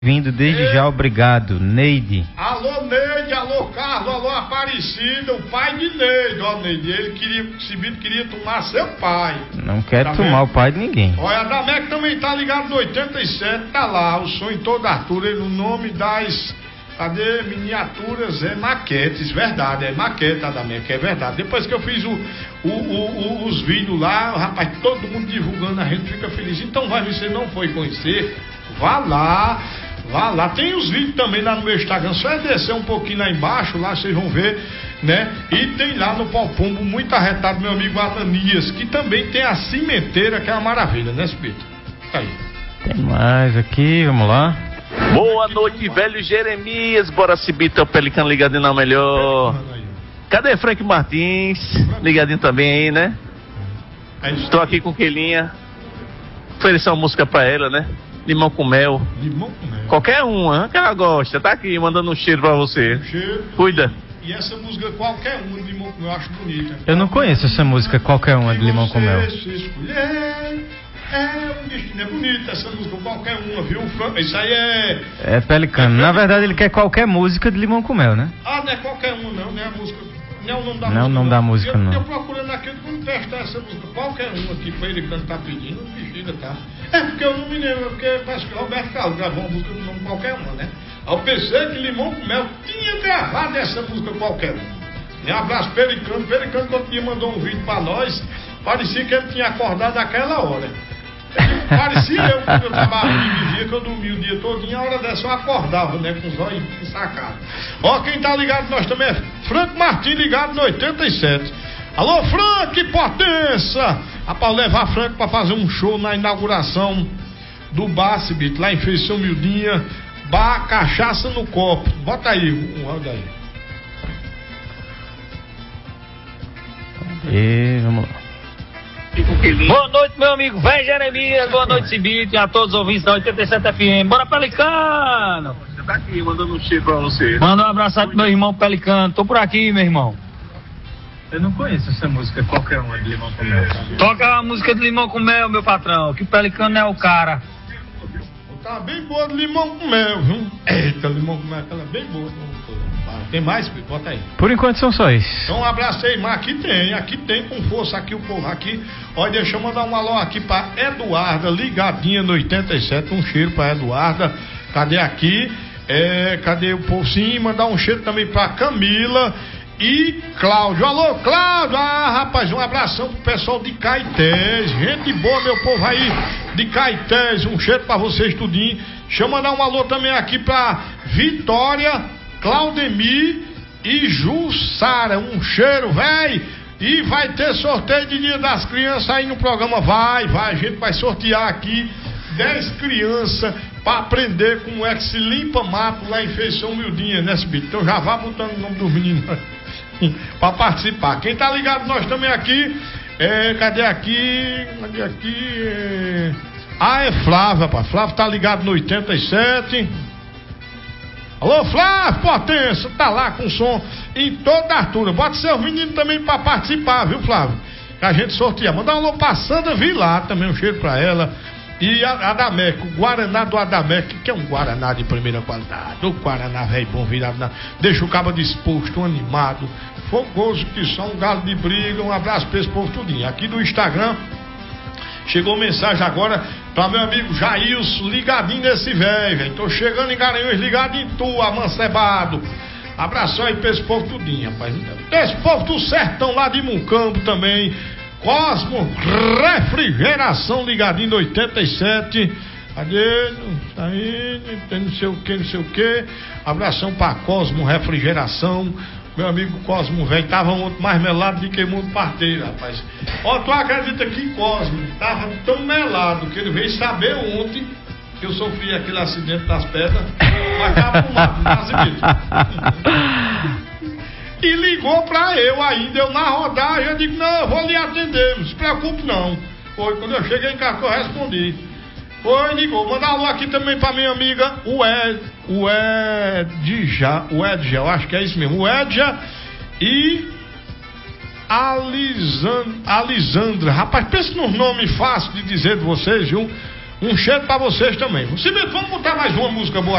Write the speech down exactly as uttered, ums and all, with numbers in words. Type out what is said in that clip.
Vindo desde Ei. já, obrigado, Neide. Alô, Neide, alô, Carlos, alô, Aparecida, o pai de Neide, ó, Neide, ele queria, Cibito queria tomar seu pai. Não quer Tá tomar vendo? o pai de ninguém. Olha, a Damec também tá ligado no oitenta e sete, tá lá, o som em toda altura, ele, o nome das, cadê, miniaturas, é maquetes, verdade, é maquete a Damec, é verdade. Depois que eu fiz o, o, o, o, os vídeos lá, rapaz, todo mundo divulgando, a gente fica feliz. Então, vai, você não foi conhecer, vá lá. Vá lá, tem os vídeos também lá no meu Instagram, só é descer um pouquinho lá embaixo, lá vocês vão ver, né? E tem lá no Pau Pombo, muito arretado, meu amigo Ananias, que também tem a cimenteira, que é uma maravilha, né, Cibito? Tá aí. Tem mais aqui, vamos lá. Boa noite, velho Jeremias, bora Cibito, é o Pelicano ligadinho na melhor. Cadê Frank Martins? Ligadinho também aí, né? Estou aqui com Kelinha, oferecer uma música pra ela, né? Limão com mel. Limão com mel. Qualquer uma que ela gosta. Tá aqui, mandando um cheiro pra você. Um cheiro. Cuida. E essa música, qualquer uma de limão com mel, eu acho bonita. Eu não conheço essa música, qualquer uma de limão com mel. Se escolher, é um destino, é bonita essa música, qualquer uma, viu? Isso aí é... É Pelicano. Na verdade, ele quer qualquer música de limão com mel, né? Ah, não é qualquer uma não, não é a música... Não é o nome da não, música. Não, não dá música, eu, não. Eu procurando aqui, como testar essa música. Qualquer uma que foi ele cantar pedindo, bexiga, tá? É porque eu não me lembro, porque parece que o Roberto Carlos gravou uma música do nome qualquer uma, né? Eu pensei que Limão com Mel tinha gravado essa música qualquer uma. Um abraço, Pericano. Pericano, quando tinha mandou um vídeo pra nós, parecia que ele tinha acordado naquela hora. Parecia eu, quando eu trabalhava de dia, que eu dormia o dia todo, e a hora dessa eu acordava, né, com os olhos ensacados. Ó, quem tá ligado nós também é Franco Martins, ligado no oitenta e sete. Alô, Franco, potência! Rapaz, levar Franco pra fazer um show na inauguração do Bar Cibito, lá em Feição Mildinha, Bar Cachaça no Copo. Bota aí, um áudio aí. E vamos lá. Boa noite, meu amigo velho Jeremias, boa noite, Cibito, e a todos os ouvintes da oitenta e sete F M. Bora, Pelicano! Você tá aqui, mandando um cheiro pra você. Manda um abraço aí pro meu irmão Pelicano, tô por aqui, meu irmão. Eu não conheço essa música, qualquer uma de limão com mel. Toca a música de Limão com Mel, meu patrão, que o Pelicano é o cara. Tá bem boa de limão com mel, viu? Eita, limão com mel, aquela é bem boa. Tem mais? Bota aí. Por enquanto são só isso. Então um abraço aí, mas aqui tem, aqui tem com força, aqui o povo aqui. Olha, deixa eu mandar um alô aqui pra Eduarda, ligadinha no oitenta e sete, um cheiro pra Eduarda. Cadê aqui? É, cadê o povo? Sim, mandar um cheiro também pra Camila e Cláudio. Alô, Cláudio! Ah, rapaz, um abração pro pessoal de Caetés. Gente boa, meu povo aí de Caetés. Um cheiro pra vocês tudinho. Deixa eu mandar um alô também aqui pra Vitória, Claudemir e Jussara. Um cheiro, véi. E vai ter sorteio de Dia das Crianças aí no programa. Vai, vai. A gente vai sortear aqui dez crianças pra aprender como é que se limpa mato lá em Feição Humildinha, né, Cibito? Então já vá botando o nome dos meninos pra participar. Quem tá ligado nós também aqui, é, cadê aqui? Cadê aqui? É... Ah, é Flávio, rapaz. Flávio tá ligado no oitenta e sete. Alô, Flávio, potência, tá lá com som em toda a altura. Bota seus meninos também pra participar, viu, Flávio? Que a gente sorteia. Mandar um alô pra Sandra Vilar, também um cheiro pra ela. E a Adamec, o Guaraná do Adamec, que é um Guaraná de primeira qualidade. O Guaraná velho bom virado na... Deixa o cabo disposto, animado, fogoso que só um galo de briga. Um abraço pra esse povo tudinho. Aqui do Instagram, chegou mensagem agora pra meu amigo Jailson, ligadinho nesse velho, velho. Tô chegando em Garanhuns, ligado em tu, amancebado. Abração aí pra esse povo tudinho, rapaz. Esse povo do sertão lá de Mucambo também. Cosmo Refrigeração, ligadinho no oitenta e sete. Cadê? Tá aí, tem não sei o que, não sei o que. Abração pra Cosmo Refrigeração. Meu amigo Cosmo, velho, tava ontem mais melado do que mundo parteiro, rapaz. Ó, tu acredita que Cosmo tava tão melado que ele veio saber ontem que eu sofri aquele acidente das pedras, mas tava pro mato, no E ligou pra eu ainda, eu na rodagem, eu digo, não, eu vou lhe atender, não se preocupe não. Foi, quando eu cheguei em casa eu respondi. Foi, ligou, manda alô aqui também pra minha amiga, o Ed, o Edja, o Edja, eu acho que é isso mesmo, o Edja e Alisandra, Alisandra. Rapaz, pensa num nome fácil de dizer de vocês, viu? Um cheiro pra vocês também. Cibito, vamos botar mais uma música boa